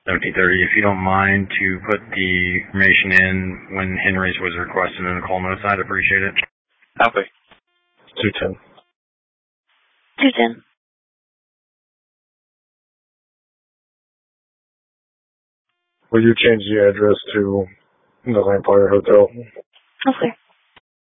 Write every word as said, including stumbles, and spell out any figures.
seventeen thirty, if you don't mind to put the information in when Henry's was requested in the call notes, I'd appreciate it. Copy. two ten. two ten. Will you change the address to the Lampire Hotel? Okay.